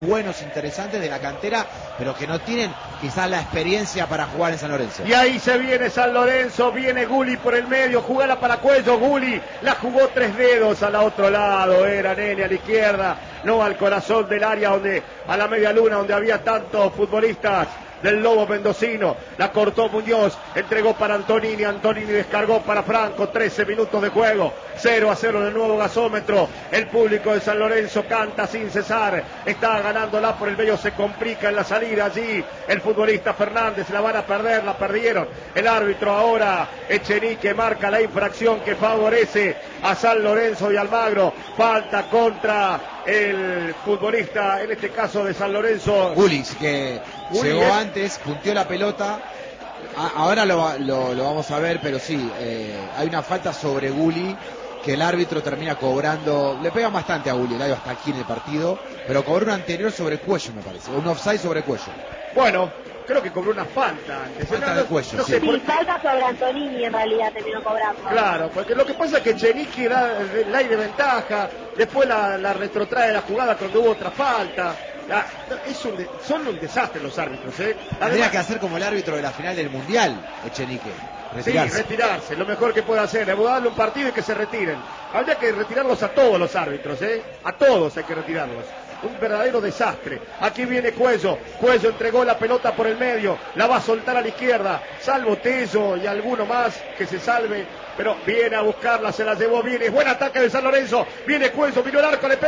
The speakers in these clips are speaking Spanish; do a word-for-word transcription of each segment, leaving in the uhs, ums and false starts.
buenos, interesantes de la cantera, pero que no tienen quizás la experiencia para jugar en San Lorenzo. Y ahí se viene San Lorenzo, viene Gulli por el medio, jugala para Cuello, Gulli la jugó tres dedos al otro lado, era Nene a la izquierda, no al corazón del área, donde a la media luna, donde había tantos futbolistas del Lobo Mendocino. La cortó Muñoz, entregó para Antonini, Antonini descargó para Franco, trece minutos de juego, cero a cero en el nuevo gasómetro. El público de San Lorenzo canta sin cesar, está ganándola por el medio, se complica en la salida allí el futbolista Fernández, la van a perder, la perdieron. El árbitro ahora, Echenique, marca la infracción que favorece a San Lorenzo y Almagro. Falta contra el futbolista, en este caso de San Lorenzo, Gullis, que Gulli llegó es... antes, punteó la pelota. A, ahora lo, lo, lo vamos a ver, pero sí, eh, hay una falta sobre Gulli que el árbitro termina cobrando. Le pega bastante a Gulli, el hasta aquí en el partido, pero cobró una anterior sobre Cuello, me parece, un offside sobre Cuello. Bueno, creo que cobró una falta antes. Falta de Cuello, no sí. sé, sí, falta sobre Antonini en realidad terminó cobrando. Claro, porque lo que pasa es que Echenique da el aire de ventaja, después la, la retrotrae la jugada cuando hubo otra falta. La, es un de, son un desastre los árbitros, ¿eh? Tendría que hacer como el árbitro de la final del Mundial, Echenique. Retirarse. Sí, retirarse, lo mejor que puede hacer, es darle un partido y que se retiren. Habría que retirarlos a todos los árbitros, ¿eh? A todos hay que retirarlos. Un verdadero desastre. Aquí viene Cuello. Cuello entregó la pelota por el medio. La va a soltar a la izquierda. Salvo Tello y alguno más que se salve. Pero viene a buscarla, se la llevó bien. Es buen ataque de San Lorenzo. Viene Cuello, miró el arco, le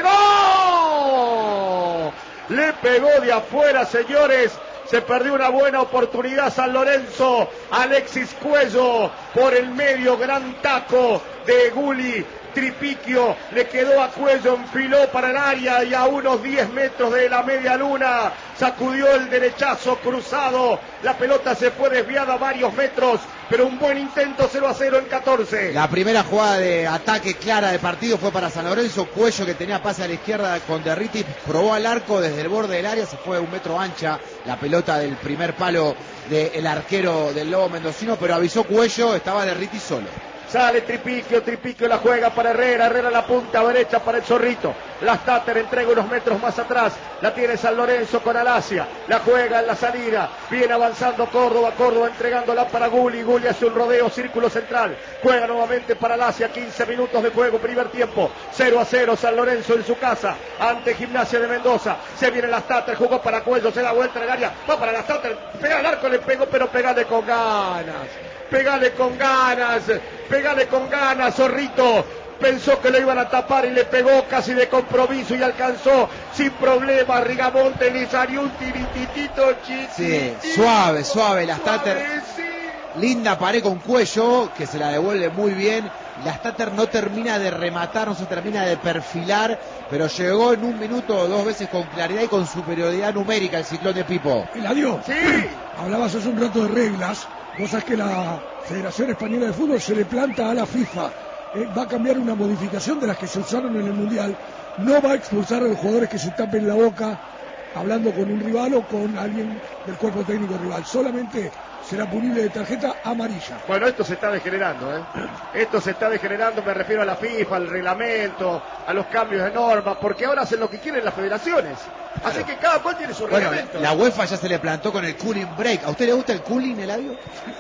pegó. Le pegó de afuera, señores. Se perdió una buena oportunidad San Lorenzo. Alexis Cuello por el medio, gran taco de Gulli. Tripiquio le quedó a Cuello, enfiló para el área y a unos diez metros de la media luna sacudió el derechazo cruzado. La pelota se fue desviada a varios metros, pero un buen intento, cero a cero en catorce. La primera jugada de ataque clara de partido fue para San Lorenzo. Cuello, que tenía pase a la izquierda con Derriti, probó al arco desde el borde del área, se fue un metro ancha la pelota del primer palo del arquero del Lobo Mendocino, pero avisó Cuello, estaba Derriti solo. Sale Tripiquio, Tripiquio la juega para Herrera, Herrera la punta derecha para el Zorrito. La Stater entrega unos metros más atrás, la tiene San Lorenzo con Alasia, la juega en la salida, viene avanzando Córdoba, Córdoba entregándola para Gulli, Gulli hace un rodeo, círculo central, juega nuevamente para Alasia, quince minutos de juego, primer tiempo, cero a cero San Lorenzo en su casa, ante Gimnasia de Mendoza, se viene la Stater, jugó para Cuello, se da vuelta en el área, va para la Stater, pega al arco, le pegó, pero pegale con ganas. Pegale con ganas, pegale con ganas, Zorrito. Pensó que lo iban a tapar y le pegó casi de compromiso y alcanzó sin problema. Rigamonte le salió un tirititito chiquitito. Sí, suave, suave, la Stater. Sí. Linda pared con Cuello, que se la devuelve muy bien. La Stater no termina de rematar, no se termina de perfilar, pero llegó en un minuto o dos veces con claridad y con superioridad numérica el Ciclón de Pipo. Eladio, sí. Hablabas hace un rato de reglas. Vos sabés que la Federación Española de Fútbol se le planta a la FIFA. Eh, va a cambiar una modificación de las que se usaron en el Mundial. No va a expulsar a los jugadores que se tapen la boca hablando con un rival o con alguien del cuerpo técnico rival. Solamente será punible de tarjeta amarilla. Bueno, esto se está degenerando, ¿eh? Esto se está degenerando, me refiero a la FIFA, al reglamento, a los cambios de normas, porque ahora hacen lo que quieren las federaciones. Así claro. Que cada cual tiene su bueno, reglamento. La UEFA ya se le plantó con el cooling break. ¿A usted le gusta el cooling, Eladio?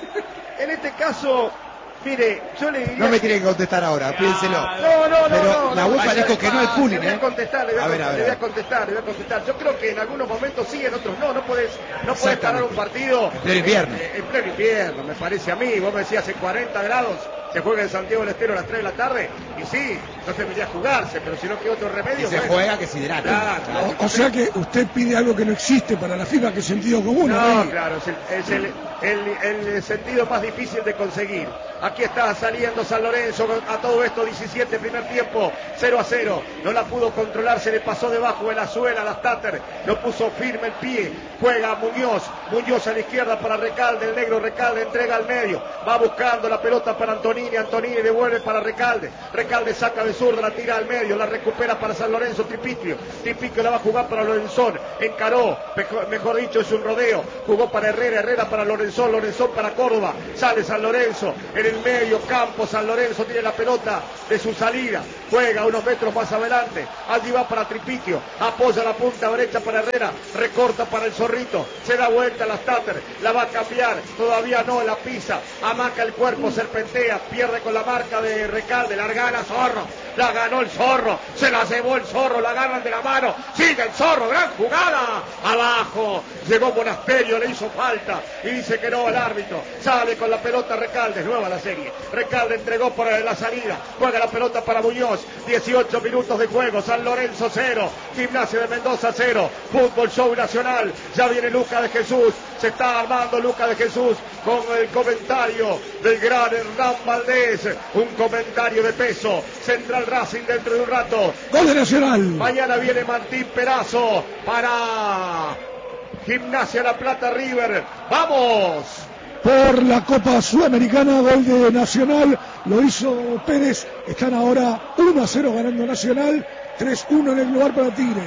En este caso, mire, yo le diría... No me tiene que contestar ahora, ah, piénselo. No, no, no. Pero no, la no, UEFA no, dijo que no el cooling, le voy a ¿eh? contestar, le voy a, a, ver, contestar, a, ver. le voy a contestar, le voy a contestar. Yo creo que en algunos momentos sí, en otros no. No puedes, no puedes parar un partido... En pleno invierno. En, en pleno invierno, me parece a mí. Vos me decías en cuarenta grados... Se juega en Santiago del Estero a las tres de la tarde y sí, no debería jugarse, pero si no queda otro remedio... Y se bueno. juega que se hidrata. Claro, claro. O, o sea que usted pide algo que no existe para la FIFA, que es sentido común. No, ¿no? claro, es, el, es el, el, el sentido más difícil de conseguir. Aquí está saliendo San Lorenzo a todo esto, diecisiete primer tiempo, cero a cero. No la pudo controlar, se le pasó debajo de la suela, la Stater, no puso firme el pie. Juega Muñoz, Muñoz a la izquierda para Recalde, el negro Recalde entrega al medio. Va buscando la pelota para Antonini. Antonini, Antonini devuelve para Recalde, Recalde saca de zurda, la tira al medio, la recupera para San Lorenzo, Tripitio, Tripitio la va a jugar para Lorenzón, encaró, mejor, mejor dicho es un rodeo, jugó para Herrera, Herrera para Lorenzón, Lorenzón para Córdoba, sale San Lorenzo, en el medio campo San Lorenzo tiene la pelota de su salida, juega unos metros más adelante, allí va para Tripitio, apoya la punta derecha para Herrera, recorta para el Zorrito, se da vuelta a la Stater, la va a cambiar, todavía no, la pisa, amaca el cuerpo, serpentea, pierde con la marca de Recalde, la gana Zorro, la ganó el Zorro, se la llevó el Zorro, la agarran de la mano, sigue el Zorro, gran jugada, abajo, llegó Monasterio, le hizo falta, y dice que no el árbitro, sale con la pelota Recalde, nueva la serie, Recalde entregó por la salida, juega la pelota para Muñoz, dieciocho minutos de juego, San Lorenzo cero, Gimnasia de Mendoza cero, Fútbol Show Nacional, ya viene Luca de Jesús, se está armando Luca de Jesús con el comentario del gran Hernán Valdés, un comentario de peso, Central Racing dentro de un rato. Gol de Nacional. Mañana viene Martín Perazo para Gimnasia La Plata River. ¡Vamos! Por la Copa Sudamericana, gol de Nacional, lo hizo Pérez, están ahora uno a cero ganando Nacional, tres uno en el lugar para Tigre.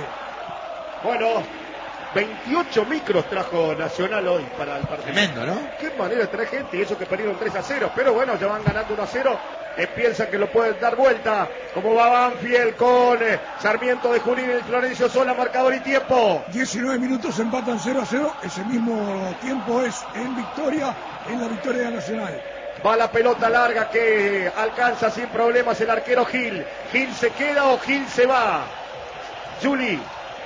Bueno, veintiocho micros trajo Nacional hoy para el partido. Tremendo, ¿no? Qué manera de traer gente, y eso que perdieron tres a cero, pero bueno, ya van ganando uno a cero, eh, piensan que lo pueden dar vuelta, como va Banfield con eh, Sarmiento de Junín y Florencio Sola, marcador y tiempo. diecinueve minutos, empatan cero a cero, ese mismo tiempo es en victoria, en la victoria de Nacional. Va la pelota larga que alcanza sin problemas el arquero Gil. ¿Gil se queda o Gil se va? Juli.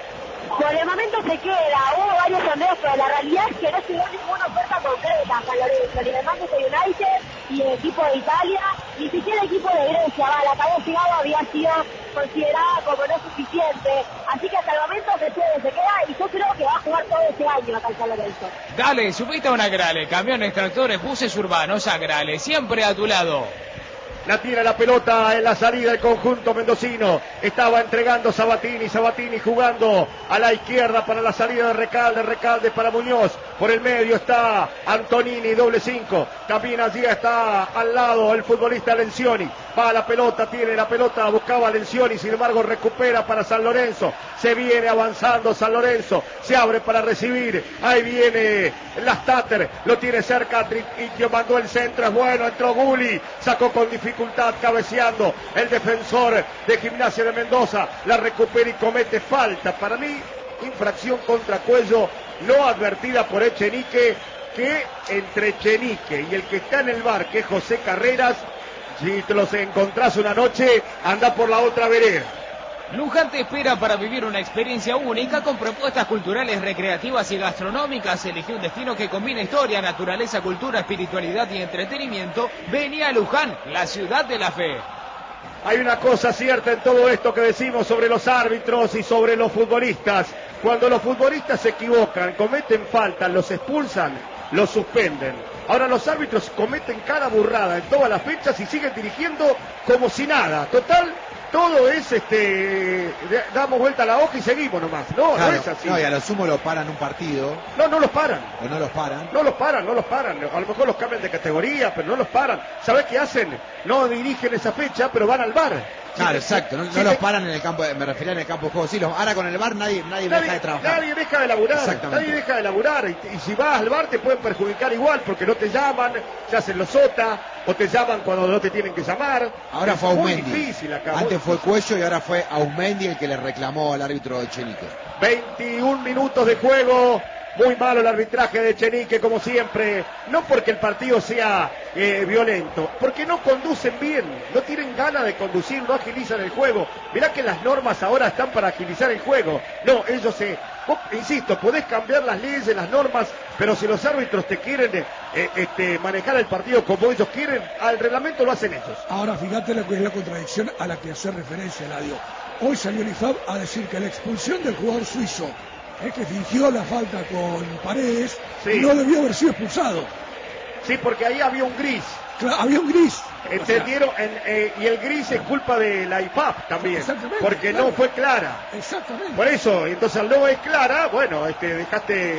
Por el momento se queda, hubo varios sondeos, pero la realidad es que no llegó ninguna oferta concreta a San Lorenzo, ni el Manchester United, ni el equipo de Italia, ni siquiera el equipo de Grecia, va, la acabó llegado había sido considerada como no suficiente, así que hasta el momento se queda, se queda, y yo creo que va a jugar todo ese año acá en San Lorenzo. Dale, subiste a una Grale, camiones, tractores, buses urbanos, a Grale, siempre a tu lado. La tira la pelota en la salida del conjunto mendocino. Estaba entregando Sabatini. Sabatini jugando a la izquierda para la salida de Recalde. Recalde para Muñoz. Por el medio está Antonini, doble cinco. También allí está al lado el futbolista Lencioni. Va la pelota, tiene la pelota, buscaba Lencioni. Sin embargo recupera para San Lorenzo. Se viene avanzando San Lorenzo. Se abre para recibir. Ahí viene Lastater. Lo tiene cerca. Tripitio mandó el centro. Es bueno. Entró Guli. Sacó con dificultad. Cabeceando el defensor de Gimnasia de Mendoza, la recupera y comete falta. Para mí, infracción contra Cuello no advertida por Echenique, que entre Echenique y el que está en el bar, que es José Carreras, si te los encontrás una noche, anda por la otra vereda. Luján te espera para vivir una experiencia única con propuestas culturales, recreativas y gastronómicas. Elige un destino que combina historia, naturaleza, cultura, espiritualidad y entretenimiento. Vení a Luján, la ciudad de la fe. Hay una cosa cierta en todo esto que decimos sobre los árbitros y sobre los futbolistas. Cuando los futbolistas se equivocan, cometen falta, los expulsan, los suspenden. Ahora los árbitros cometen cada burrada en todas las fechas y siguen dirigiendo como si nada. Total, todo es, este, damos vuelta a la hoja y seguimos nomás. No, claro, no es así. No, y a lo sumo lo paran un partido. No, no los paran. O no los paran. No los paran, no los paran. A lo mejor los cambian de categoría, pero no los paran. ¿Sabés qué hacen? No dirigen esa fecha, pero van al bar. Claro, Si exacto. No, si no los te... paran en el campo, me refería en el campo de juego. Sí, los, ahora con el bar nadie, nadie, nadie deja de trabajar. Nadie deja de laburar. Nadie deja de laburar. Y, y si vas al bar te pueden perjudicar igual, porque no te llaman, se hacen los sota, o te llaman cuando no te tienen que llamar. Ahora es fue muy Aumendi. difícil acá. Antes fue Cuello y ahora fue Aumendi el que le reclamó al árbitro Echenique. veintiún minutos de juego. Muy malo el arbitraje de Echenique, como siempre. No porque el partido sea eh, violento, porque no conducen bien, no tienen ganas de conducir, no agilizan el juego. Mirá que las normas ahora están para agilizar el juego. No, ellos se... Vos, insisto, podés cambiar las leyes, las normas, pero si los árbitros te quieren eh, este, manejar el partido como ellos quieren, al reglamento lo hacen ellos. Ahora fíjate lo que es la contradicción a la que hace referencia Eladio. Hoy salió el I F A B a decir que la expulsión del jugador suizo, es que fingió la falta con Paredes, sí, no debió haber sido expulsado. Sí, porque ahí había un gris. Claro, había un gris. ¿Entendieron? O sea, en, eh, y el gris es culpa de la I F A B también, porque claro, no fue clara. Exactamente. Por eso, entonces al no es clara, bueno, este, dejaste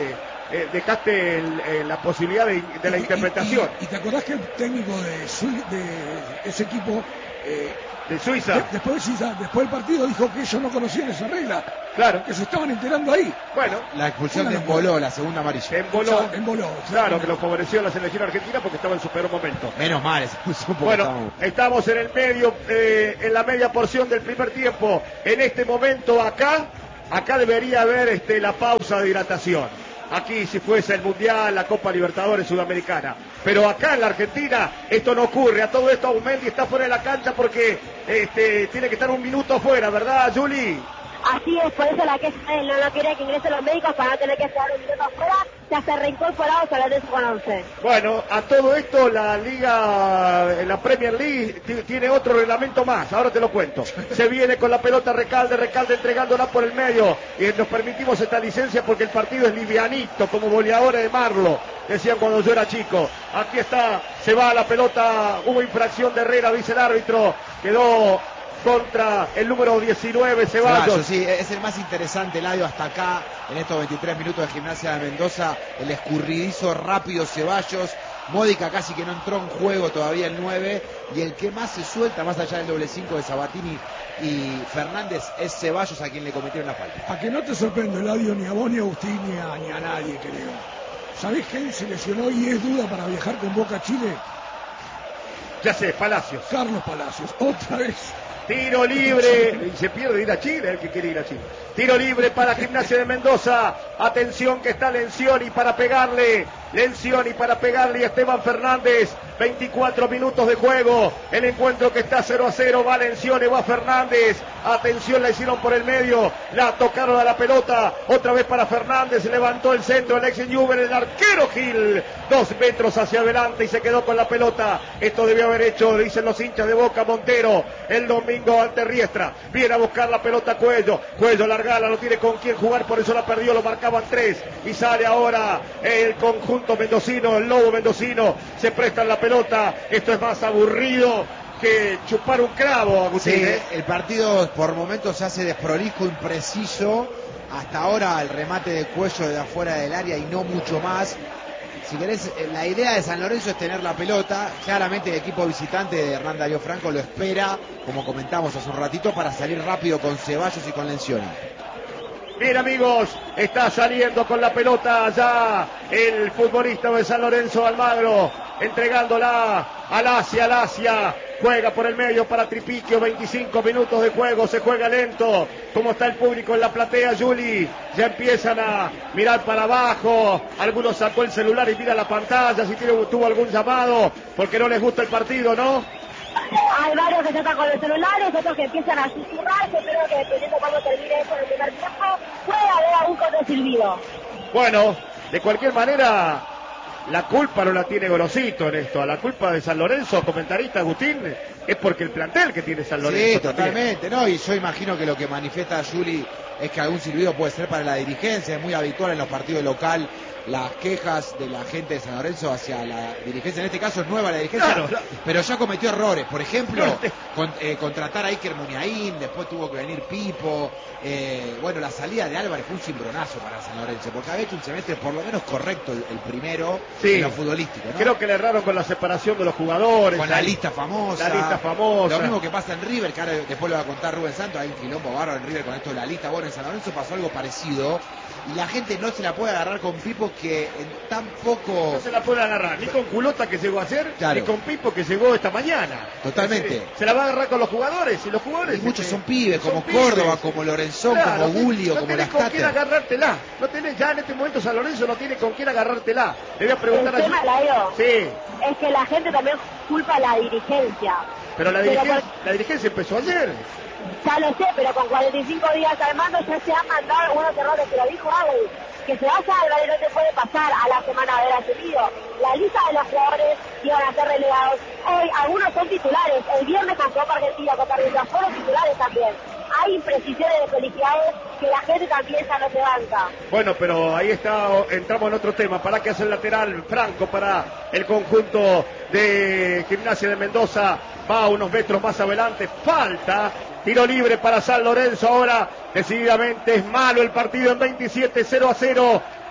eh, dejaste el, eh, la posibilidad de, de la y, interpretación. Y, y, y te acordás que el técnico de, su, de ese equipo eh, de Suiza de, después de Suiza, después del partido dijo que ellos no conocían esa regla, claro, que se estaban enterando ahí. Bueno, la expulsión de Emboló, la segunda amarilla. Emboló, o sea, Emboló, claro, que lo favoreció la selección argentina porque estaba en su peor momento. Menos mal esa expulsión. Bueno, estamos... estamos en el medio, eh, en la media porción del primer tiempo. En este momento acá, acá debería haber este, la pausa de hidratación. Aquí si fuese el Mundial, la Copa Libertadores Sudamericana. Pero acá en la Argentina esto no ocurre. A todo esto Aumendi está fuera de la cancha porque este, tiene que estar un minuto fuera, ¿verdad, Juli? Así es, por eso la que él no, no quería que ingresen los médicos para no tener que estar un minuto afuera, ya se reincorporado a la con once. Bueno, a todo esto la Liga, la Premier League t- tiene otro reglamento más, ahora te lo cuento. Se viene con la pelota Recalde, Recalde entregándola por el medio y nos permitimos esta licencia porque el partido es livianito, como goleadores de Marlo, decían cuando yo era chico. Aquí está, se va la pelota, hubo infracción de Herrera, dice el árbitro, quedó contra el número diecinueve, Ceballos. Ceballos, sí, es el más interesante, Eladio, hasta acá, en estos veintitrés minutos de Gimnasia de Mendoza, el escurridizo rápido Ceballos, Módica casi que no entró en juego todavía el nueve, y el que más se suelta, más allá del doble cinco de Sabatini y Fernández, es Ceballos, a quien le cometieron la falta. A que no te sorprende, Eladio, ni a vos, ni a Agustín, ni a, ni a nadie, creo. ¿Sabés quién se lesionó y es duda para viajar con Boca a Chile? Ya sé, Palacios. Carlos Palacios, otra vez. Tiro libre, y se pierde ir a Chile, el que quiere ir a Chile. Tiro libre para Gimnasia de Mendoza. Atención que está Lencioni para pegarle. Lencioni para pegarle a Esteban Fernández. veinticuatro minutos de juego. El encuentro que está cero a cero. Va Lencioni, va Fernández. Atención, la hicieron por el medio. La tocaron a la pelota. Otra vez para Fernández. Levantó el centro. El ex Newber, el arquero Gil. Dos metros hacia adelante y se quedó con la pelota. Esto debió haber hecho, dicen los hinchas de Boca, Montero. El domingo ante Riestra. Viene a buscar la pelota Cuello. Cuello largala, no tiene con quién jugar, por eso la perdió. Lo marcaban tres. Y sale ahora el conjunto mendocino, el lobo mendocino. Se prestan la pelota. Esto es más aburrido que chupar un clavo, Agustín. Sí, ¿eh? el partido por momentos se hace desprolijo, impreciso. Hasta ahora el remate de Cuello de afuera del área y no mucho más. Si querés, la idea de San Lorenzo es tener la pelota. Claramente el equipo visitante de Hernán Darío Franco lo espera, como comentamos hace un ratito, para salir rápido con Ceballos y con Lencioni. Bien, amigos, está saliendo con la pelota ya el futbolista de San Lorenzo, Almagro, entregándola al Asia, al Asia, juega por el medio para Tripiquio, veinticinco minutos de juego, se juega lento. ¿Cómo está el público en la platea, Juli? Ya empiezan a mirar para abajo, algunos sacó el celular y mira la pantalla, si tiene, tuvo algún llamado, porque no les gusta el partido, ¿no? Hay varios que se están con los celulares, otros que empiezan a susurrar. Yo creo que dependiendo cuando termine eso en el primer tiempo, puede haber algún contra silbido. Bueno, de cualquier manera, la culpa no la tiene Gorosito en esto. La culpa de San Lorenzo, comentarista Agustín, es porque el plantel que tiene San Lorenzo. Sí, también. totalmente, ¿no? Y yo imagino que lo que manifiesta Juli es que algún silbido puede ser para la dirigencia. Es muy habitual en los partidos local las quejas de la gente de San Lorenzo hacia la dirigencia. En este caso es nueva la dirigencia, Claro, claro. pero ya cometió errores. Por ejemplo, No, te... con, eh, contratar a Iker Muniain, después tuvo que venir Pipo. Eh, bueno, la salida de Álvarez fue un cimbronazo para San Lorenzo, porque había hecho un semestre por lo menos correcto el, el primero, sí, en lo futbolístico, ¿no? Creo que le erraron con la separación de los jugadores. Con la lista famosa. La lista famosa. Lo mismo que pasa en River, que ahora después lo va a contar Rubén Santos. Hay un quilombo bárbaro en River con esto de la lista. Bueno, en San Lorenzo pasó algo parecido. Y la gente no se la puede agarrar con Pipo, que en tan poco... No se la puede agarrar, ni con Culota que llegó ayer, Claro. ni con Pipo que llegó esta mañana. Totalmente. Se, se la va a agarrar con los jugadores, y los jugadores... Y muchos este, son pibes, son como pibes. Córdoba, como Lorenzón, Claro, como Julio, no como tenés con quién Lascate. agarrártela. No tenés, ya en este momento San Lorenzo no tiene con quién agarrártela. Le voy a preguntar El a... tema, Laio, Sí, es que la gente también culpa a la dirigencia. pero la Pero dirigencia, por- la dirigencia empezó ayer. Ya lo sé, pero con cuarenta y cinco días al mando ya se han mandado algunos errores, que lo dijo Agus. Que se vaya Álvarez no te puede pasar a la semana de haber asumido. La lista de los jugadores iban a ser relegados. Hoy algunos son titulares. El viernes con Copa Argentina, Copa Argentina, fueron titulares también. Hay imprecisiones de felicidades que la gente también ya no se banca. Bueno, pero ahí está, entramos en otro tema. Para que hace el lateral Franco para el conjunto de Gimnasia de Mendoza. Va unos metros más adelante. Falta. Tiro libre para San Lorenzo ahora. Decididamente es malo el partido en veintisiete, cero a cero.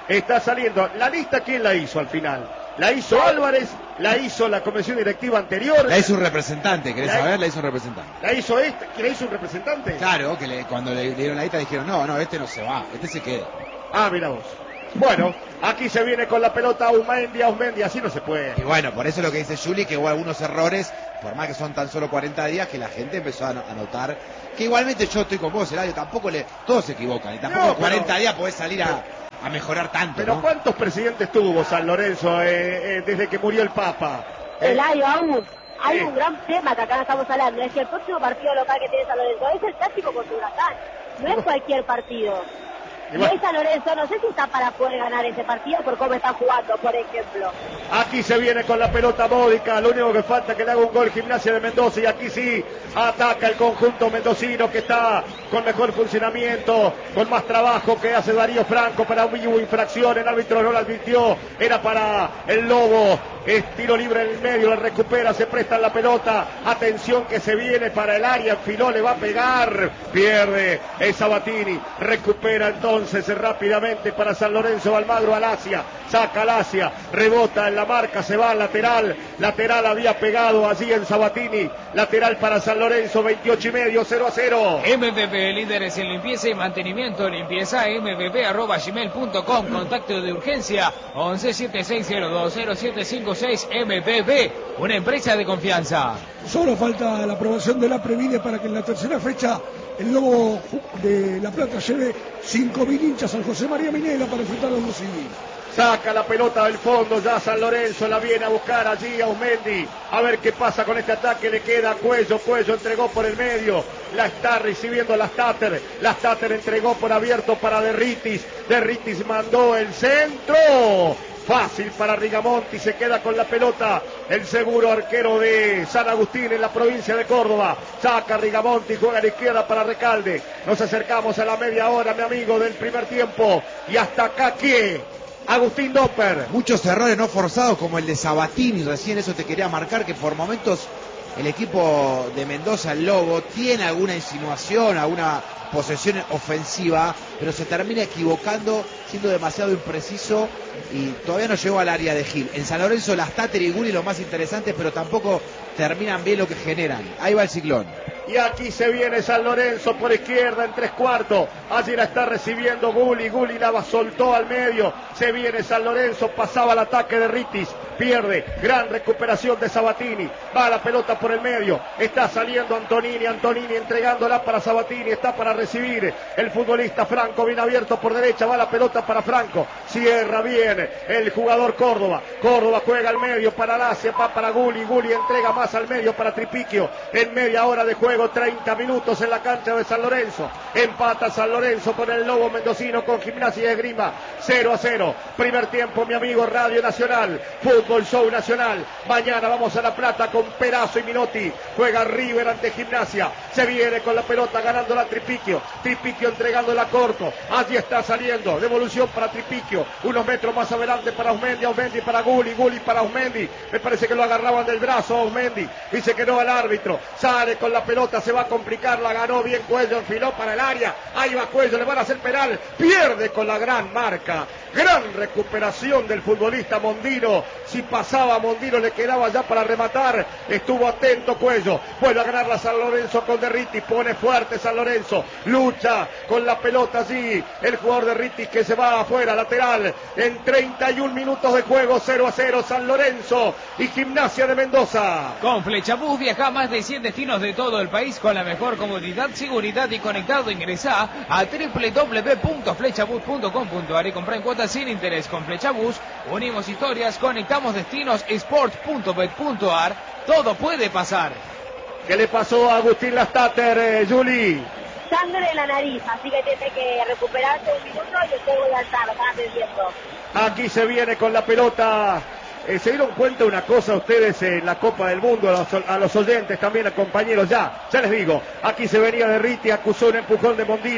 Está saliendo. ¿La lista quién la hizo al final? La hizo Álvarez, la hizo la comisión directiva anterior. La hizo un representante, ¿querés la, saber? La hizo un representante. ¿La hizo este? ¿La hizo un representante? Claro, que le, cuando le dieron la lista dijeron, no, no, este no se va, este se queda. Ah, mira vos. Bueno, aquí se viene con la pelota Aumendi, Aumendi, así no se puede. Y bueno, por eso lo que dice Juli, que hubo algunos errores, por más que son tan solo cuarenta días, que la gente empezó a notar. Que igualmente yo estoy con vos, Eladio, tampoco le... Todos se equivocan, y tampoco no, en cuarenta pero, días podés salir a, a mejorar tanto, Pero ¿no? ¿cuántos presidentes tuvo San Lorenzo eh, eh, desde que murió el Papa? Eh, Eladio, aún hay eh. un gran tema que acá no estamos hablando, es que el próximo partido local que tiene San Lorenzo es el clásico contra Huracán, no es cualquier partido. Y bueno, San Lorenzo no sé si está para poder ganar ese partido por cómo está jugando, por ejemplo. Aquí se viene con la pelota Módica, lo único que falta es que le haga un gol Gimnasia de Mendoza, y aquí sí ataca el conjunto mendocino que está con mejor funcionamiento, con más trabajo, que hace Darío Franco para un infracción, el árbitro no la advirtió, era para el Lobo. Es tiro libre en el medio, la recupera, se presta la pelota, atención que se viene para el área, Filó le va a pegar, pierde es Sabatini, recupera entonces rápidamente para San Lorenzo, Almagro, Alasia, saca Alasia, rebota en la marca, se va al lateral, lateral había pegado allí en Sabatini, lateral para San Lorenzo, veintiocho y medio, cero a cero. M V P, líderes en limpieza y mantenimiento, limpieza m v p arroba gmail punto com, contacto de urgencia once setenta y seis cero dos cero siete cinco seis. M V P, una empresa de confianza. Solo falta la aprobación de la Previde para que en la tercera fecha el Lobo de La Plata lleve cinco mil hinchas al José María Minela para enfrentar a los civiles. Saca la pelota del fondo, ya San Lorenzo la viene a buscar allí a Aumendi. A ver qué pasa con este ataque, le queda Cuello, Cuello entregó por el medio, la está recibiendo Lastater, Lastater entregó por abierto para Derritis, Derritis mandó el centro. Fácil para Rigamonti, se queda con la pelota el seguro arquero de San Agustín en la provincia de Córdoba. Saca Rigamonti, juega a la izquierda para Recalde. Nos acercamos a la media hora, mi amigo, del primer tiempo. Y hasta acá, ¿qué? Agustín Doper. Muchos errores no forzados como el de Sabatini, recién eso te quería marcar, que por momentos el equipo de Mendoza, el Lobo, tiene alguna insinuación, alguna posesión ofensiva, pero se termina equivocando, siendo demasiado impreciso y todavía no llegó al área de Gil. En San Lorenzo, Lastater y Gulli lo más interesante, pero tampoco terminan bien lo que generan. Ahí va el ciclón. Y aquí se viene San Lorenzo por izquierda en tres cuartos. Allí la está recibiendo Gulli. Gulli la soltó al medio. Se viene San Lorenzo. Pasaba el ataque de Ritis. Pierde. Gran recuperación de Sabatini. Va la pelota por el medio. Está saliendo Antonini. Antonini entregándola para Sabatini. Está para recibir el futbolista Franco. Bien abierto por derecha. Va la pelota para Franco. Cierra bien el jugador Córdoba. Córdoba juega al medio para Lacia. Va para Gulli. Gulli entrega más al medio para Tripiquio. En media hora de juego. treinta minutos en la cancha de San Lorenzo. Empata San Lorenzo con el Lobo mendocino, con Gimnasia y Esgrima. cero a cero. Primer tiempo, mi amigo, Radio Nacional. Fútbol Show Nacional. Mañana vamos a La Plata con Perazo y Minotti. Juega River ante Gimnasia. Se viene con la pelota ganando la Tripiquio. Tripiquio entregándola corto. Allí está saliendo. Devolución para Tripiquio. Unos metros más adelante para Aumendi. Aumendi para Gulli. Gulli para Aumendi. Me parece que lo agarraban del brazo Aumendi. Dice que no al árbitro. Sale con la pelota. Se va a complicar, la ganó bien Cuello, enfiló para el área, ahí va Cuello, le van a hacer penal, pierde con la gran marca, gran recuperación del futbolista Mondino, si pasaba Mondino le quedaba ya para rematar, estuvo atento Cuello, vuelve a ganar la San Lorenzo con Derritis, pone fuerte San Lorenzo, lucha con la pelota allí, el jugador Derritis que se va afuera, lateral, en treinta y un minutos de juego, cero a cero San Lorenzo y Gimnasia de Mendoza. Con Flechabús viaja a más de cien destinos de todo el país con la mejor comodidad, seguridad y conectado. Ingresá a doble u doble u doble u punto flechabús punto com punto a r y compra en cuotas sin interés. Con Flechabús unimos historias, conectamos destinos. Sport punto bet punto a r. Todo puede pasar. ¿Qué le pasó a Agustín Lastater, eh, Juli? Sangre en la nariz, así que tiene que recuperarse un minuto y después voy a estar, lo están atendiendo. Aquí se viene con la pelota. Eh, ¿Se dieron cuenta una cosa ustedes en la Copa del Mundo? A los, a los oyentes también, a compañeros, ya, ya les digo. Aquí se venía Derriti, acusó un empujón de Mondino.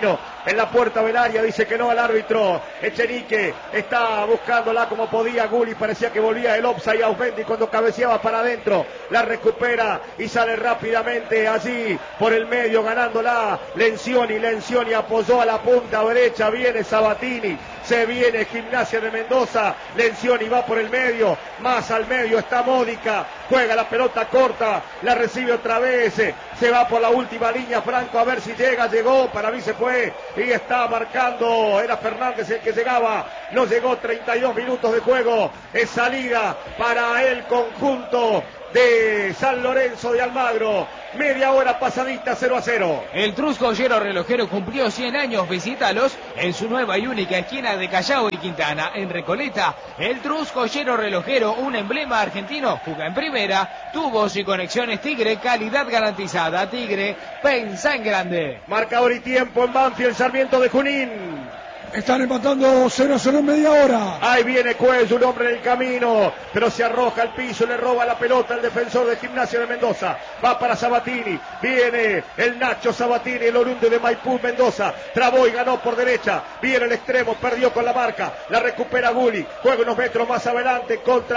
en la puerta del área, dice que no al árbitro. Echenique está buscándola como podía. Gulli parecía que volvía el offside. Ausmendi cuando cabeceaba para adentro, la recupera y sale rápidamente allí por el medio ganándola Lencioni. Lencioni apoyó a la punta derecha, viene Sabatini, se viene Gimnasia de Mendoza. Lencioni va por el medio, más al medio está Módica, juega la pelota corta, la recibe otra vez, se va por la última línea Franco a ver si llega, llegó, para mí se fue y está marcando, era Fernández el que llegaba, no llegó, treinta y dos minutos de juego, es salida para el conjunto de San Lorenzo de Almagro, media hora pasadita, cero a cero. El Trusco Llero Relojero cumplió cien años, visítalos en su nueva y única esquina de Callao y Quintana, en Recoleta. El Trusco Llero Relojero, un emblema argentino, juega en primera, tubos y conexiones Tigre, calidad garantizada. Tigre, pensa en grande. Marcador y tiempo en Banfield, Sarmiento de Junín. Están empatando cero a cero en media hora. Ahí viene Cuello, un hombre en el camino, pero se arroja al piso, le roba la pelota al defensor de Gimnasia de Mendoza. Va para Sabatini, viene el Nacho Sabatini, el oriundo de Maipú, Mendoza. Trabó y ganó por derecha, viene el extremo, perdió con la marca, la recupera Gulli, juega unos metros más adelante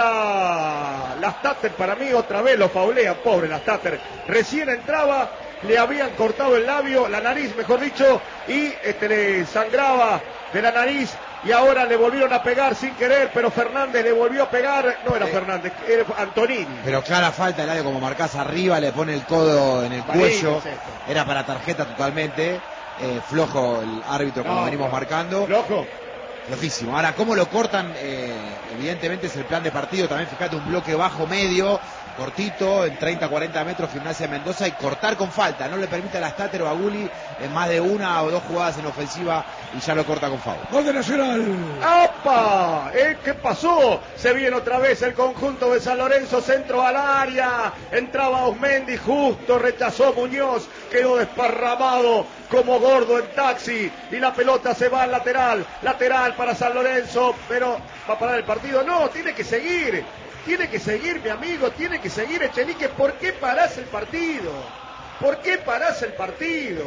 contra las Tatter. Para mí otra vez lo faulean, pobre las Tatter. Recién entraba, le habían cortado el labio, la nariz mejor dicho, y este le sangraba de la nariz y ahora le volvieron a pegar sin querer, pero Fernández le volvió a pegar, no era eh, Fernández, era Antonini. Pero clara falta, el área como marcás arriba, le pone el codo en el cuello, era para tarjeta totalmente, eh, flojo el árbitro como no, venimos no. marcando. Flojo. Flojísimo. Ahora, ¿cómo lo cortan? Eh, evidentemente es el plan de partido, también fíjate un bloque bajo medio, cortito, en treinta a cuarenta metros Gimnasia de Mendoza y cortar con falta, no le permite a las Tatter o a Gulli en más de una o dos jugadas en ofensiva y ya lo corta con foul. Gol de Nacional. ¡Apa! ¿Eh? ¿Qué pasó? Se viene otra vez el conjunto de San Lorenzo, centro al área, entraba Ausmendi, justo rechazó Muñoz, quedó desparramado como gordo en taxi y la pelota se va al lateral, lateral para San Lorenzo, pero ¿va a parar el partido? No, tiene que seguir. Tiene que seguir, mi amigo, tiene que seguir Echenique. ¿Por qué parás el partido? ¿Por qué parás el partido?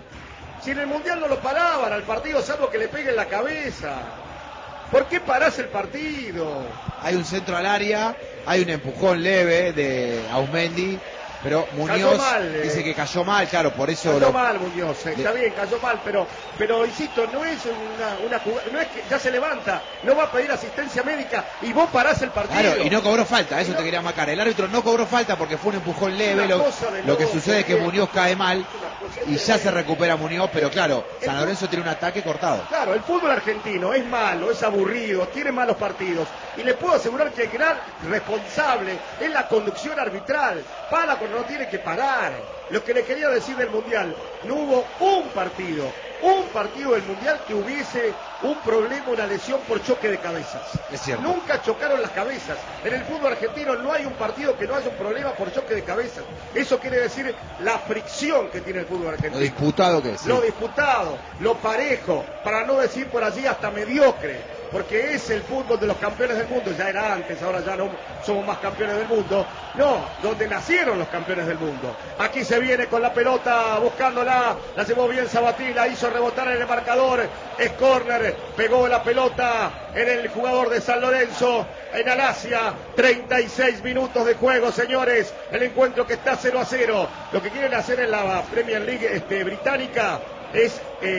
Si en el Mundial no lo paraban al partido, salvo que le peguen la cabeza. ¿Por qué parás el partido? Hay un centro al área, hay un empujón leve de Ausmendi, pero Muñoz mal, eh. dice que cayó mal, claro, por eso... Cayó lo... mal Muñoz, eh, está bien, cayó mal, pero, pero insisto, no es una, una jugada, no es que ya se levanta, no va a pedir asistencia médica y vos parás el partido. Claro, y no cobró falta, eso no, te quería marcar. El árbitro no cobró falta porque fue un empujón leve, lo, lo que sucede es que Muñoz cae mal y ya se recupera Muñoz, pero claro, San Lorenzo tiene un ataque cortado. Claro, el fútbol argentino es malo, es aburrido, tiene malos partidos y le puedo asegurar que el gran responsable es la conducción arbitral. Para cuando no tiene que parar. Lo que le quería decir del Mundial, no hubo un partido, un partido del Mundial que hubiese un problema, una lesión por choque de cabezas. Es cierto. Nunca chocaron las cabezas. En el fútbol argentino no hay un partido que no haya un problema por choque de cabezas. Eso quiere decir la fricción que tiene el fútbol argentino. Lo disputado que es. Sí. Lo disputado, lo parejo, para no decir por allí hasta mediocre. Porque es el fútbol de los campeones del mundo, ya era antes, ahora ya no somos más campeones del mundo. No, donde nacieron los campeones del mundo. Aquí se viene con la pelota, buscándola, la llevó bien Sabatini, la hizo rebotar en el marcador, es córner, pegó la pelota en el jugador de San Lorenzo, en Alasia, treinta y seis minutos de juego, señores, el encuentro que está cero a cero. Lo que quieren hacer en la Premier League este, británica es eh,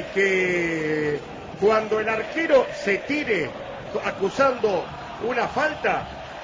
que... cuando el arquero se tire acusando una falta,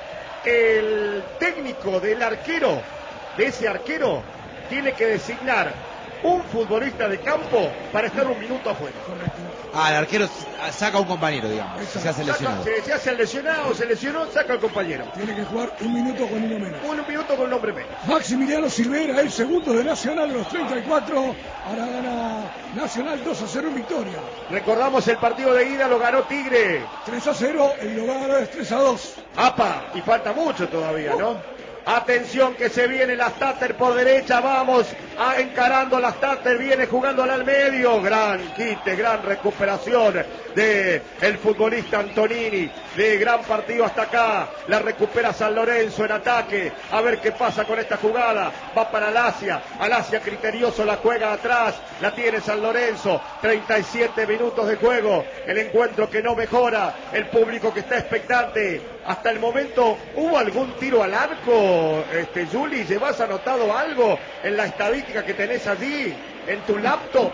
el técnico del arquero, de ese arquero, tiene que designar un futbolista de campo para estar un minuto afuera. Ah, el arquero saca a un compañero, digamos, si se hace lesionado. Se, se hace lesionado, se lesionó, saca al compañero. Tiene que jugar un minuto con uno menos. Un minuto con un hombre menos. Maximiliano Silveira, el segundo de Nacional de los treinta y cuatro. Ahora gana Nacional dos a cero en victoria. Recordamos el partido de ida, lo ganó Tigre. tres a cero, el lugar es tres a dos. ¡Apa! Y falta mucho todavía, ¿no? Atención que se viene la Tatter por derecha, vamos Ah, encarando las Tater, viene jugándola al medio. Gran quite, gran recuperación de el futbolista Antonini. De gran partido hasta acá. La recupera San Lorenzo en ataque. A ver qué pasa con esta jugada. Va para Alasia. Alasia criterioso la juega atrás. La tiene San Lorenzo. treinta y siete minutos de juego. El encuentro que no mejora. El público que está expectante. Hasta el momento, ¿hubo algún tiro al arco? Este, Juli, ¿llevas anotado algo en la estadística que tenés allí en tu laptop?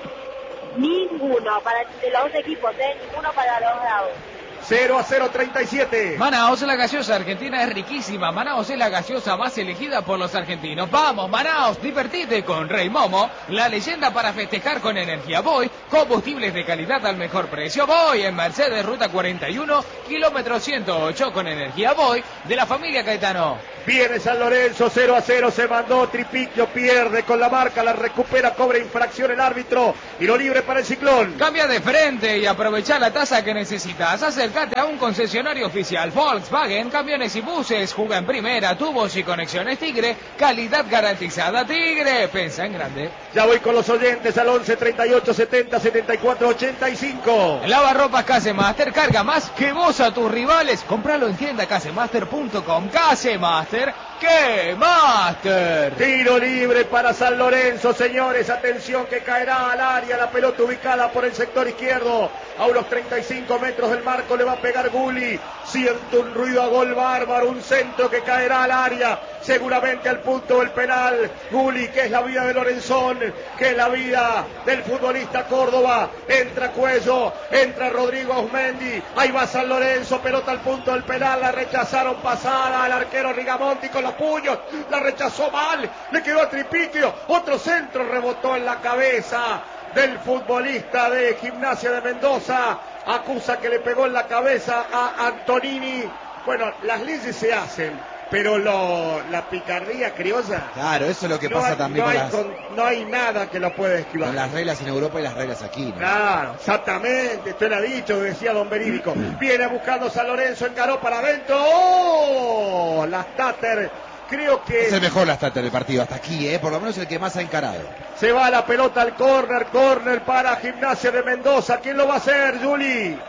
Ninguno para de los dos equipos, ¿eh? Ninguno para los lados. cero a cero, treinta y siete. Manaos, la gaseosa argentina es riquísima. Manaos es la gaseosa más elegida por los argentinos. Vamos, Manaos, divertite con Rey Momo, la leyenda para festejar con energía. Voy, combustibles de calidad al mejor precio. Voy en Mercedes, ruta cuarenta y uno, kilómetro ciento ocho, con energía Voy, de la familia Caetano. Viene San Lorenzo, cero a cero, se mandó Tripiquio, pierde con la marca, la recupera, cobra infracción el árbitro, y lo libre para el Ciclón. Cambia de frente y aprovecha la tasa que necesitas. Acércate a un concesionario oficial Volkswagen, camiones y buses. Juega en primera, tubos y conexiones Tigre, calidad garantizada. Tigre, pensa en grande. Ya voy con los oyentes al once, treinta y ocho, setenta, setenta y cuatro, ochenta y cinco. Lavarropas Casemaster, carga más que vos a tus rivales. Compralo en tienda casemaster punto com. Casemaster, ¡qué Master! Tiro libre para San Lorenzo, señores. Atención que caerá al área. La pelota ubicada por el sector izquierdo. A unos treinta y cinco metros del marco le va a pegar Gulli. Siento un ruido a gol bárbaro. Un centro que caerá al área. Seguramente al punto del penal. Gulli, que es la vida de Lorenzón, que es la vida del futbolista Córdoba. Entra Cuello, entra Rodrigo Ausmendi. Ahí va San Lorenzo, pelota al punto del penal. La rechazaron pasada al arquero Rigamonti con los puños. La rechazó mal. Le quedó a Tripiquio. Otro centro rebotó en la cabeza del futbolista de Gimnasia de Mendoza. Acusa que le pegó en la cabeza a Antonini. Bueno, las leyes se hacen, pero lo, la picardía criolla. Claro, eso es lo que no pasa hay, también no con, hay las, con, no hay nada que lo pueda esquivar. con las reglas en Europa y las reglas aquí, ¿no? Claro, exactamente, usted lo ha dicho, decía don Verídico. Viene buscando San Lorenzo, encaró para adentro. ¡Oh! Las Tater, creo que... Es el mejor las Tater del partido, hasta aquí, ¿eh? Por lo menos el que más ha encarado. Se va la pelota al córner, córner para Gimnasia de Mendoza. ¿Quién lo va a hacer, Juli?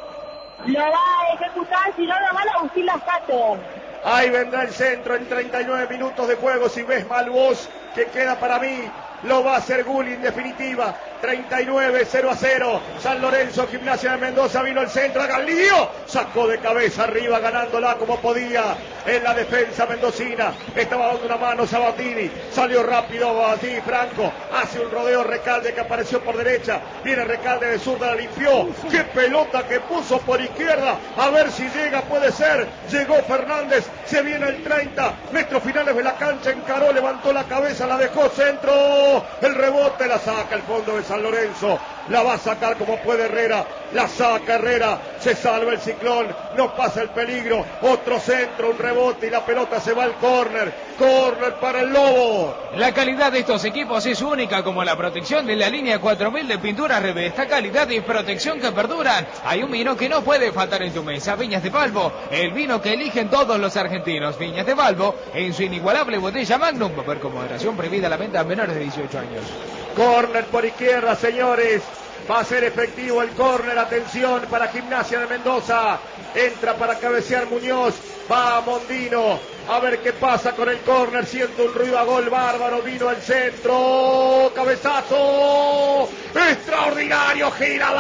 Lo va a ejecutar, si no lo van a Agustín Lascate. Ahí vendrá el centro en treinta y nueve minutos de juego. Si ves mal vos, que queda para mí, lo va a hacer Gulli en definitiva. treinta y nueve, cero a cero. San Lorenzo, Gimnasia de Mendoza, vino el centro, haga el lío. Sacó de cabeza arriba, ganándola como podía en la defensa mendocina. Estaba dando una mano Sabatini. Salió rápido así Franco. Hace un rodeo Recalde que apareció por derecha. Viene Recalde de zurda, la limpió. Qué pelota que puso por izquierda. A ver si llega, puede ser. Llegó Fernández. Se viene el treinta. Metros finales de la cancha. Encaró, levantó la cabeza, la dejó centro. El rebote la saca el fondo de San Lorenzo. La va a sacar como puede Herrera. La saca Herrera. Se salva el Ciclón. No pasa el peligro. Otro centro, un rebote y la pelota se va al córner. Córner para el Lobo. La calidad de estos equipos es única, como la protección de la línea cuatro mil de pintura Revesta. Calidad y protección que perduran. Hay un vino que no puede faltar en tu mesa. Viñas de Valvo. El vino que eligen todos los argentinos. Viñas de Valvo. En su inigualable botella Magnum. Ver con moderación, prohibida la venta a menores de dieciocho años. Córner por izquierda, señores. Va a ser efectivo el córner. Atención para Gimnasia de Mendoza. Entra para cabecear Muñoz. Va Mondino. A ver qué pasa con el córner. Siento un ruido a gol bárbaro. Vino el centro. Cabezazo. Extraordinario. Gira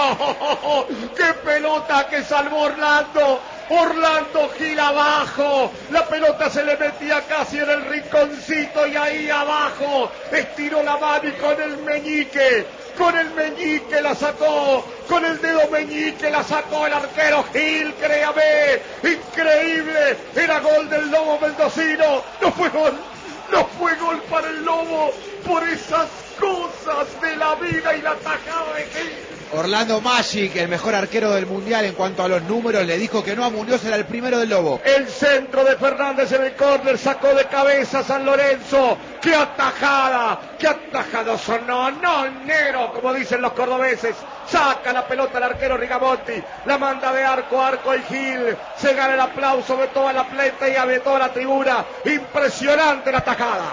abajo. ¡Qué pelota que salvó Orlando! Orlando Gil abajo. La pelota se le metía casi en el rinconcito y ahí abajo. Estiró la mano y con el meñique. Con el meñique la sacó. Con el dedo meñique la sacó el arquero Gil, créame. Increíble. Era gol del Lobo mendocino. No fue gol. No fue gol para el Lobo. Por esas cosas de la vida y la tajada de Gil. Orlando Magic, el mejor arquero del mundial en cuanto a los números, le dijo que no a Muñoz, era el primero del Lobo. El centro de Fernández en el córner, sacó de cabeza San Lorenzo. ¡Qué atajada! ¡Qué atajada sonó! ¡No, Nero! Como dicen los cordobeses. Saca la pelota el arquero Rigamonti. La manda de arco a arco el Gil. Se gana el aplauso de toda la pleta y de toda la tribuna. Impresionante la atajada.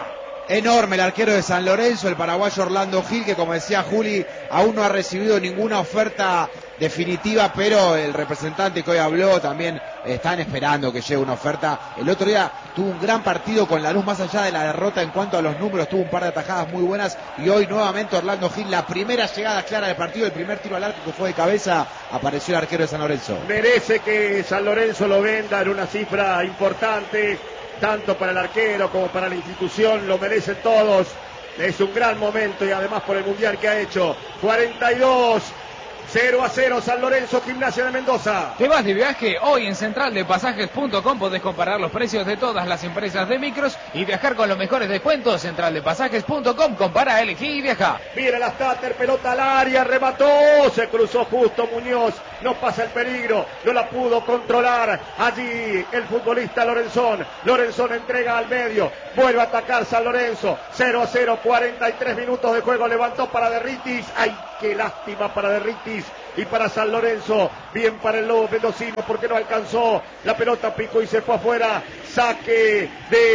Enorme el arquero de San Lorenzo, el paraguayo Orlando Gil, que como decía Juli, aún no ha recibido ninguna oferta definitiva, pero el representante que hoy habló también están esperando que llegue una oferta. El otro día tuvo un gran partido con Lanús, más allá de la derrota en cuanto a los números, tuvo un par de atajadas muy buenas, y hoy nuevamente Orlando Gil, la primera llegada clara del partido, el primer tiro al arco que fue de cabeza, apareció el arquero de San Lorenzo. Merece que San Lorenzo lo venda en una cifra importante, tanto para el arquero como para la institución, lo merecen todos. Es un gran momento y además por el mundial que ha hecho. cuarenta y dos, cero a cero San Lorenzo, Gimnasia de Mendoza. ¿Te vas de viaje? Hoy en central de pasajes punto com podés comparar los precios de todas las empresas de micros y viajar con los mejores descuentos. central de pasajes punto com, compara, elegí y viaja. Viene la Stater, pelota al área, remató, se cruzó justo Muñoz, no pasa el peligro, no la pudo controlar allí el futbolista Lorenzón. Lorenzón entrega al medio, vuelve a atacar San Lorenzo, cero a cero, cuarenta y tres minutos de juego, levantó para Derritis, ay, qué lástima para Derritis y para San Lorenzo, bien para el Lobo mendocino porque no alcanzó, la pelota picó y se fue afuera, saque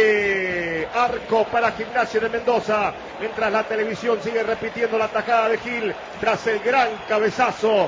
de arco para Gimnasia de Mendoza, mientras la televisión sigue repitiendo la tajada de Gil, tras el gran cabezazo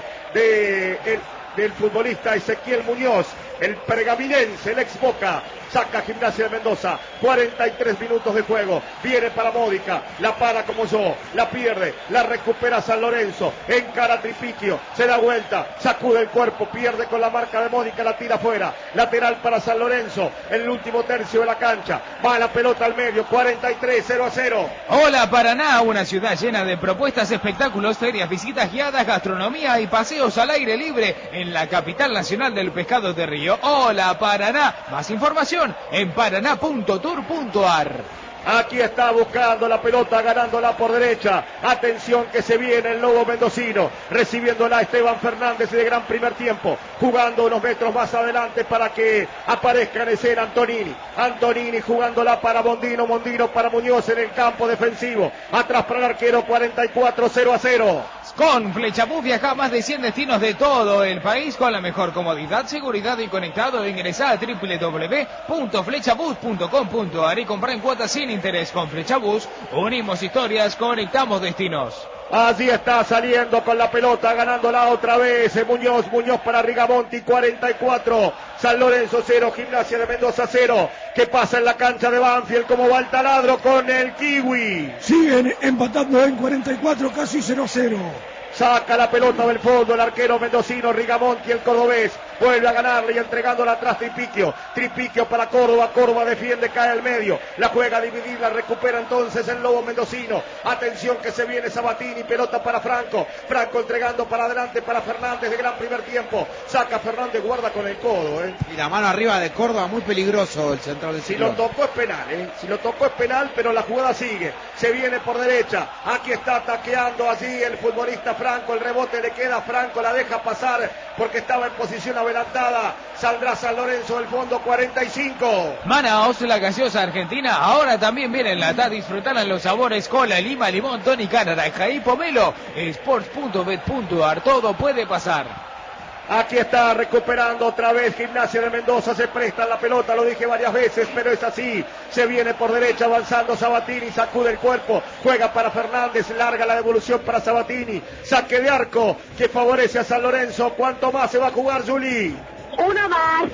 de el, del futbolista Ezequiel Muñoz, el pergaminense, el ex Boca. Saca Gimnasia de Mendoza, cuarenta y tres minutos de juego, viene para Módica, la para como yo, la pierde, la recupera San Lorenzo, encara Tripiquio, se da vuelta, sacude el cuerpo, pierde con la marca de Módica, la tira afuera, lateral para San Lorenzo, en el último tercio de la cancha, va la pelota al medio, cuarenta y tres, cero a cero. Hola Paraná, una ciudad llena de propuestas, espectáculos, ferias, visitas guiadas, gastronomía y paseos al aire libre en la capital nacional del pescado de río. Hola Paraná, más información en paraná punto tour punto ar. Aquí está buscando la pelota, ganándola por derecha. Atención que se viene el Lobo mendocino. Recibiéndola Esteban Fernández de gran primer tiempo. Jugando unos metros más adelante para que aparezca en escena Antonini. Antonini jugándola para Mondino. Mondino para Muñoz en el campo defensivo. Atrás para el arquero, cuarenta y cuatro, cero a cero. Con Flechabús viaja a más de cien destinos de todo el país con la mejor comodidad, seguridad y conectado. Ingresá a doble u doble u doble u punto flechabús punto com punto ar y compra en cuotas sin interés. Con Flechabús unimos historias, conectamos destinos. Allí está saliendo con la pelota, ganándola otra vez Muñoz, Muñoz para Rigamonti, cuarenta y cuatro, San Lorenzo cero, Gimnasia de Mendoza cero. ¿Qué pasa en la cancha de Banfield? ¿Cómo va el taladro con el Kiwi? Siguen empatando en cuarenta y cuatro, casi cero a cero. Saca la pelota del fondo el arquero mendocino Rigamonti, el cordobés. Vuelve a ganarle y entregándola atrás Tripiquio. Tripiquio para Córdoba. Córdoba defiende, cae al medio. La juega a dividir, la recupera entonces el Lobo mendocino. Atención que se viene Sabatini. Pelota para Franco. Franco entregando para adelante para Fernández de gran primer tiempo. Saca Fernández, guarda con el codo. ¿eh? Y la mano arriba de Córdoba, muy peligroso el central de Si lo tocó es penal. ¿eh? Si lo tocó es penal, pero la jugada sigue. Se viene por derecha. Aquí está taqueando allí el futbolista Franco. El rebote le queda a Franco. La deja pasar porque estaba en posición adelantada. Saldrá San Lorenzo del fondo, cuarenta y cinco. Manaos, la gaseosa argentina, ahora también viene en lata. Disfrutar en los sabores cola, lima, limón, tónica, naranja y pomelo. sports punto bet punto ar, todo puede pasar. Aquí está recuperando otra vez Gimnasia de Mendoza, se presta la pelota, lo dije varias veces, pero es así. Se viene por derecha avanzando Sabatini, sacude el cuerpo, juega para Fernández, larga la devolución para Sabatini. Saque de arco que favorece a San Lorenzo. ¿Cuánto más se va a jugar, Juli? Uno más.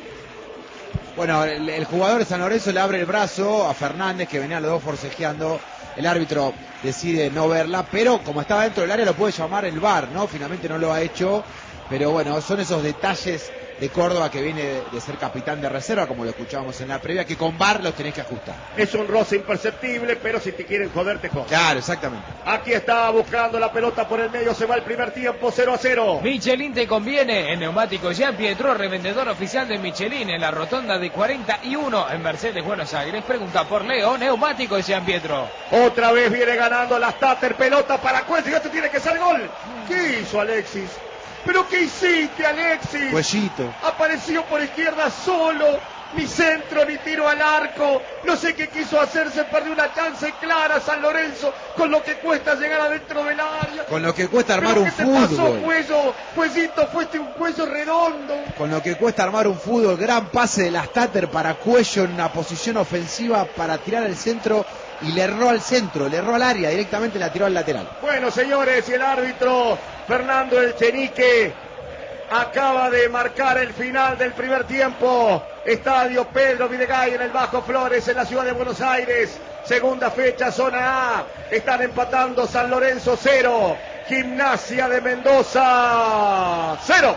Bueno, el, el jugador de San Lorenzo le abre el brazo a Fernández, que venía los dos forcejeando. El árbitro decide no verla, pero como estaba dentro del área lo puede llamar el V A R, ¿no? Finalmente no lo ha hecho. Pero bueno, son esos detalles de Córdoba que viene de, de ser capitán de reserva, como lo escuchábamos en la previa, que con V A R los tenés que ajustar. Es un roce imperceptible, pero si te quieren joder, te joder. Claro, exactamente. Aquí está buscando la pelota por el medio, se va el primer tiempo, cero a cero. Michelin te conviene. En Neumáticos Jean Pietro, revendedor oficial de Michelin, en la rotonda de cuarenta y uno en Mercedes, Buenos Aires. Pregunta por Leo, Neumáticos Jean Pietro. Otra vez viene ganando la Stater, pelota para Cuello, y esto tiene que ser gol. ¿Qué hizo Alexis? ¿Pero qué hiciste, Alexis? Cuellito. Apareció por izquierda solo, ni centro, ni tiro al arco. No sé qué quiso hacer, se perdió una chance clara San Lorenzo, con lo que cuesta llegar adentro del área. Con lo que cuesta armar ¿Pero un qué te fútbol. pasó, Cuello? Cuellito, fuiste un cuello redondo. Con lo que cuesta armar un fútbol, gran pase de la Stater para Cuello en una posición ofensiva para tirar al centro. y le erró al centro, le erró al área, directamente la tiró al lateral. Bueno, señores, y el árbitro Fernando Echenique acaba de marcar el final del primer tiempo. Estadio Pedro Videgaray en el Bajo Flores, en la ciudad de Buenos Aires. Segunda fecha, zona A. Están empatando San Lorenzo cero, Gimnasia de Mendoza cero.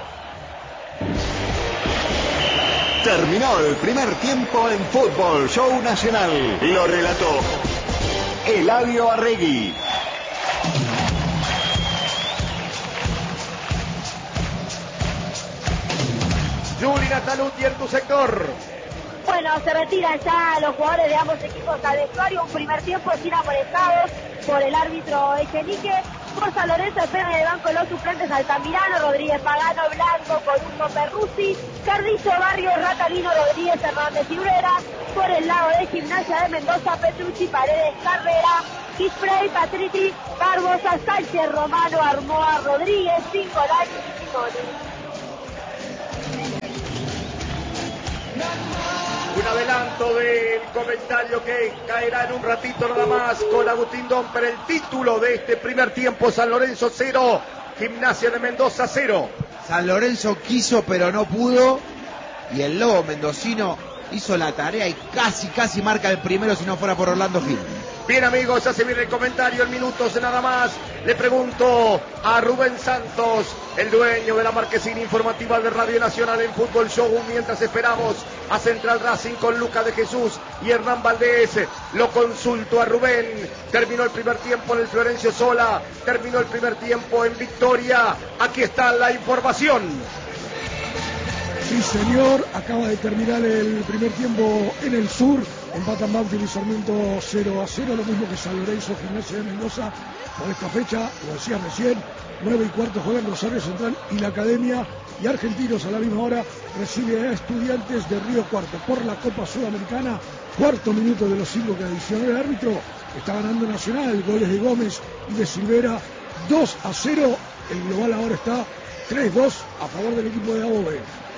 Terminó el primer tiempo en Fútbol Show Nacional. Lo relató Eladio Arregui. Juli Nataluti en tu sector. Bueno, se retiran ya los jugadores de ambos equipos al vestuario. Un primer tiempo sin amonestados por el árbitro Echenique. Por San Lorenzo esperan en el banco los suplentes Altamirano, Rodríguez Pagano, Blanco, Columbo, Perruzzi, Cardizo, Barrios, Ratalino, Rodríguez, Hernández y Brera. Por el lado de Gimnasia de Mendoza, Petrucci, Paredes, Carrera, Quisprey, Patriti, Barbosa, Sánchez, Romano, Armoa, Rodríguez, Cincolani y Simoni. Un adelanto del comentario que caerá en un ratito nada más con Agustín Domper. El título de este primer tiempo: San Lorenzo cero, Gimnasia de Mendoza cero. San Lorenzo quiso pero no pudo, y el Lobo mendocino hizo la tarea y casi casi marca el primero si no fuera por Orlando Gil. Bien, amigos, ya se viene el comentario en minutos nada más. Le pregunto a Rubén Santos, el dueño de la marquesina informativa de Radio Nacional en Fútbol Show, mientras esperamos a Central Racing con Lucas de Jesús y Hernán Valdés. Lo consulto a Rubén. Terminó el primer tiempo en el Florencio Sola, terminó el primer tiempo en Victoria. Aquí está la información. Sí, señor, acaba de terminar el primer tiempo en el sur. Empatan Banfield y Sarmiento cero a cero, lo mismo que San Lorenzo, Gimnasia de Mendoza. Por esta fecha, lo decía recién, nueve y cuarto juegan Rosario Central y la Academia, y Argentinos a la misma hora recibe a Estudiantes de Río Cuarto por la Copa Sudamericana. Cuarto minuto de los cinco que adicionó el árbitro. Está ganando Nacional, goles de Gómez y de Silvera, dos a cero. El global ahora está tres dos a favor del equipo de Above.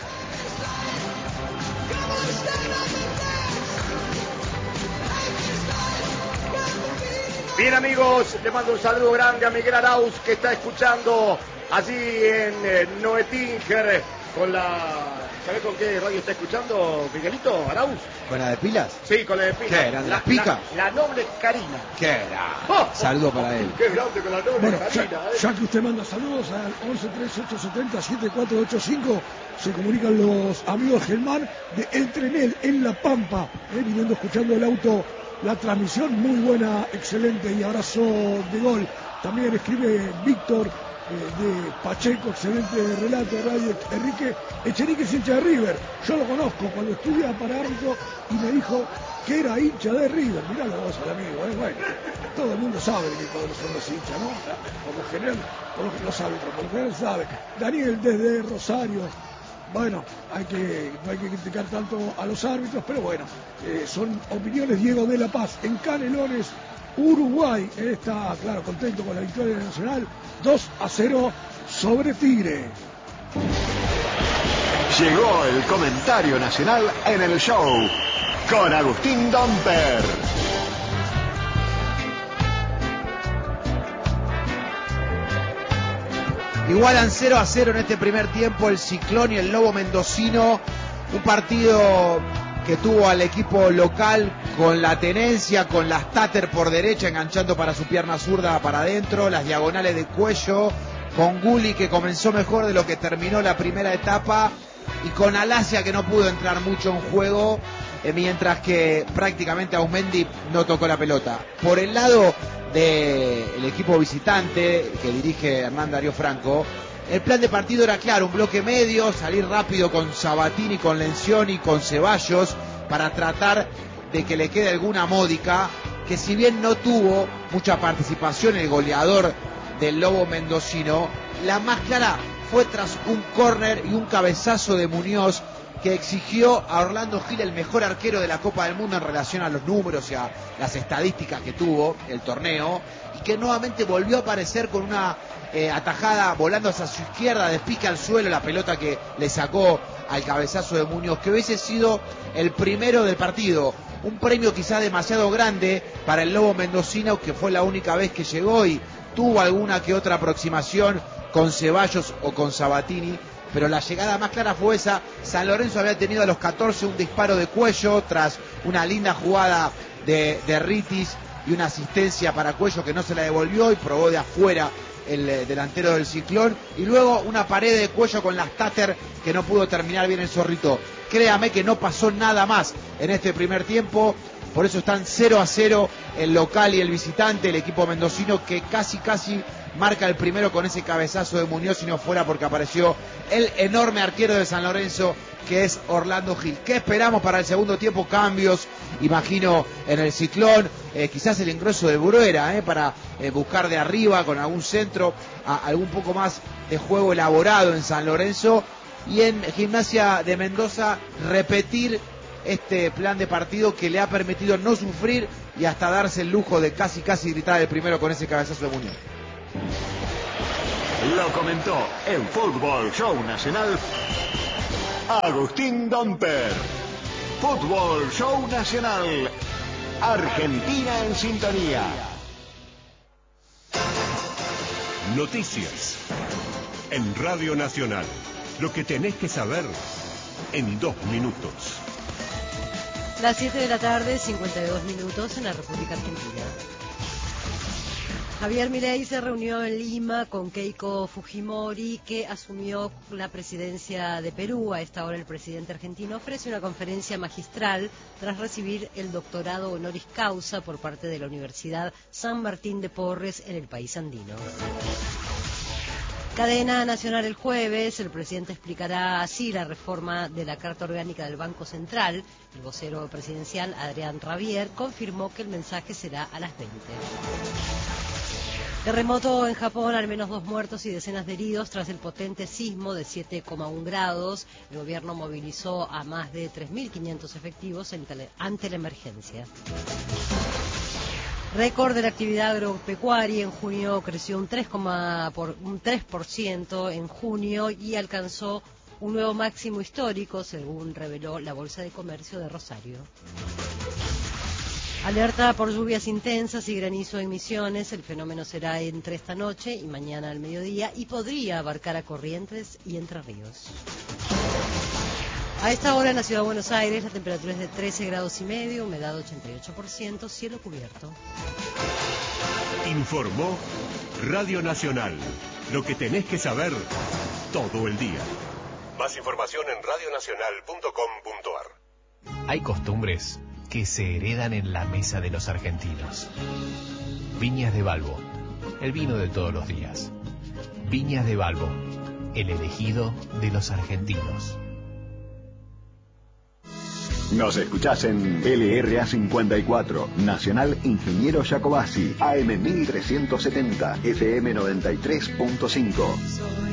Bien, amigos, le mando un saludo grande a Miguel Arauz, que está escuchando allí en eh, Noetinger con la... ¿Sabés con qué radio está escuchando, Miguelito Arauz? ¿Con la de pilas? Sí, con la de pilas. ¿Qué eran, las picas? La, la noble Karina. ¿Qué era? Oh, Saludo para él. Qué grande con la noble Bueno, Karina. ya, eh. ya que usted manda saludos al once trece ocho setenta siete cuatro ocho cinco, se comunican los amigos Germán de El Trenel en La Pampa, eh, viniendo escuchando el auto. La transmisión muy buena, excelente, y abrazo de gol. También escribe Víctor eh, de Pacheco, excelente relato de radio. Enrique Echenique es hincha de River. Yo lo conozco cuando estudia para árbitro y me dijo que era hincha de River. Mirá lo vos al amigo, ¿eh? Bueno, todo el mundo sabe que cuáles son los hinchas, ¿no? Por lo general, por lo que los árbitros, por lo general sabe. Daniel desde Rosario. Bueno, hay que, no hay que criticar tanto a los árbitros, pero bueno, eh, son opiniones. Diego de la Paz, en Canelones, Uruguay, eh, está, claro, contento con la victoria nacional, dos a cero sobre Tigre. Llegó el comentario nacional en el show con Agustín Domper. Igualan cero a cero en este primer tiempo el Ciclón y el Lobo mendocino. Un partido que tuvo al equipo local con la tenencia, con las Tater por derecha enganchando para su pierna zurda para adentro, las diagonales de Cuello, con Gulli que comenzó mejor de lo que terminó la primera etapa, y con Alasia que no pudo entrar mucho en juego, eh, mientras que prácticamente Aumendi no tocó la pelota. Por el lado del equipo visitante que dirige Hernán Darío Franco, el plan de partido era claro: un bloque medio, salir rápido con Sabatini, con Lencioni, con Ceballos, para tratar de que le quede alguna módica, que si bien no tuvo mucha participación el goleador del Lobo mendocino, la más clara fue tras un córner y un cabezazo de Muñoz que exigió a Orlando Gil, el mejor arquero de la Copa del Mundo en relación a los números y a las estadísticas que tuvo el torneo, y que nuevamente volvió a aparecer con una eh, atajada volando hacia su izquierda, despica al suelo la pelota que le sacó al cabezazo de Muñoz, que hubiese sido el primero del partido. un premio quizá demasiado grande para el Lobo mendocino, que fue la única vez que llegó y tuvo alguna que otra aproximación con Ceballos o con Sabatini, pero la llegada más clara fue esa. San Lorenzo había tenido a los catorce un disparo de cuello tras una linda jugada de, de Ritis y una asistencia para Cuello que no se la devolvió y probó de afuera el eh, delantero del Ciclón, y luego una pared de Cuello con las Tater que no pudo terminar bien el Zorrito. Créame que no pasó nada más en este primer tiempo, por eso están cero a cero el local y el visitante, el equipo mendocino que casi casi marca el primero con ese cabezazo de Muñoz, si no fuera porque apareció el enorme arquero de San Lorenzo, que es Orlando Gil. ¿Qué esperamos para el segundo tiempo? Cambios, imagino, en el Ciclón, eh, quizás el ingreso de Bruera, eh, para eh, buscar de arriba con algún centro, a, algún poco más de juego elaborado en San Lorenzo, y en Gimnasia de Mendoza repetir este plan de partido que le ha permitido no sufrir y hasta darse el lujo de casi casi gritar el primero con ese cabezazo de Muñoz. Lo comentó en Fútbol Show Nacional Agustín Domper. Fútbol Show Nacional. Argentina en sintonía. Noticias en Radio Nacional. Lo que tenés que saber en dos minutos. Las siete de la tarde, cincuenta y dos minutos en la República Argentina. Javier Milei se reunió en Lima con Keiko Fujimori, que asumió la presidencia de Perú. A esta hora el presidente argentino ofrece una conferencia magistral tras recibir el doctorado honoris causa por parte de la Universidad San Martín de Porres en el país andino. Cadena nacional el jueves, el presidente explicará así la reforma de la Carta Orgánica del Banco Central. El vocero presidencial, Adrián Rabier, confirmó que el mensaje será a las veinte. Terremoto en Japón, al menos dos muertos y decenas de heridos tras el potente sismo de siete coma uno grados. El gobierno movilizó a más de tres mil quinientos efectivos ante la emergencia. Récord de la actividad agropecuaria en junio creció un tres por ciento en junio y alcanzó un nuevo máximo histórico, según reveló la Bolsa de Comercio de Rosario. Alerta por lluvias intensas y granizo en Misiones. El fenómeno será entre esta noche y mañana al mediodía y podría abarcar a Corrientes y Entre Ríos. A esta hora en la Ciudad de Buenos Aires la temperatura es de trece grados y medio, humedad ochenta y ocho por ciento, cielo cubierto. Informó Radio Nacional. Lo que tenés que saber todo el día. Más información en radio nacional punto com punto ar. Hay costumbres que se heredan en la mesa de los argentinos. Viñas de Balbo, el vino de todos los días. Viñas de Balbo, el elegido de los argentinos. Nos escuchás en L R A cincuenta y cuatro, Nacional Ingeniero Jacobasi, A M mil trescientos setenta, F M noventa y tres punto cinco.